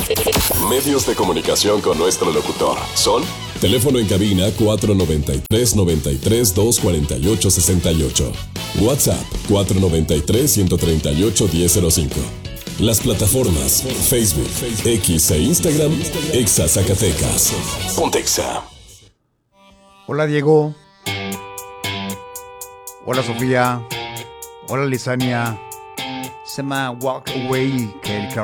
Medios de comunicación con nuestro locutor son: teléfono en cabina 493-93-248-68. WhatsApp 493-138-1005. Las plataformas Facebook, X e Instagram, Exa Zacatecas. Pontexa. Hola Diego. Hola Sofía. Hola Lisania. Se llama Walk Away, que